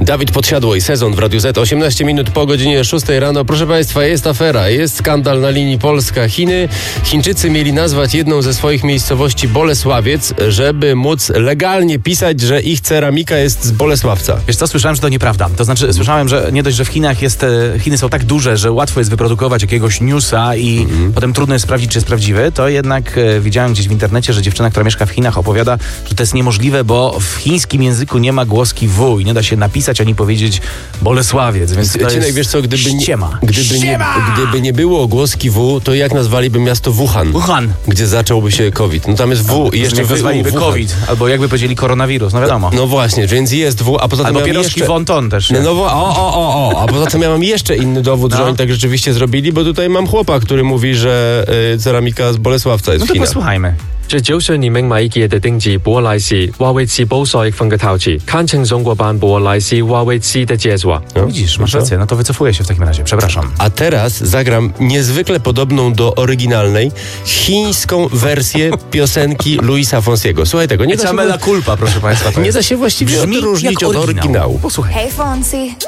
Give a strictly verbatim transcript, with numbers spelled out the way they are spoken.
Dawid Podsiadło i Sezon w Radiu Z. osiemnaście minut po godzinie szóstej rano. Proszę Państwa, jest afera, jest skandal na linii Polska-Chiny. Chińczycy mieli nazwać jedną ze swoich miejscowości Bolesławiec, żeby móc legalnie pisać, że ich ceramika jest z Bolesławca. Wiesz co, słyszałem, że to nieprawda. To znaczy, mm. słyszałem, że nie dość, że w Chinach jest, Chiny są tak duże, że łatwo jest wyprodukować jakiegoś newsa i mm. potem trudno jest sprawdzić, czy jest prawdziwy, to jednak e, widziałem gdzieś w internecie, że dziewczyna, która mieszka w Chinach, opowiada, że to jest niemożliwe, bo w chińskim języku nie ma głoski W i nie da się napisać ani powiedzieć Bolesławiec, więc to Cinek, jest wiesz co, gdyby ściema. Nie, gdyby, nie, Ściema! gdyby nie było głoski W, to jak nazwaliby miasto Wuhan? Wuhan. Gdzie zacząłby się COVID. No tam jest W i jeszcze jak nazwaliby COVID, albo jakby powiedzieli koronawirus, no wiadomo. No właśnie, więc jest W, a poza tym albo ja mam pierożki jeszcze... wonton też. No, no o, o, o, o, a poza tym ja mam jeszcze inny dowód, no. że oni tak rzeczywiście zrobili, bo tutaj mam chłopa, który mówi, że y, ceramika z Bolesławca jest no w to Chinach. posłuchajmy. 在早上年名米嘅嘅丁字波賴士話會自保賽分嘅頭詞，看清中國版波賴士話會知的接觸。 No, widzisz, masz rację, no to wycofuję się w takim razie, przepraszam. A teraz zagram niezwykle podobną do oryginalnej chińską wersję piosenki Luisa Fonsiego. Słuchaj tego, nie da się, Mea culpa, proszę Państwa. nie da się właściwie Brzmi odróżnić jak od oryginał. oryginału. Posłuchaj. Hey Fonzie.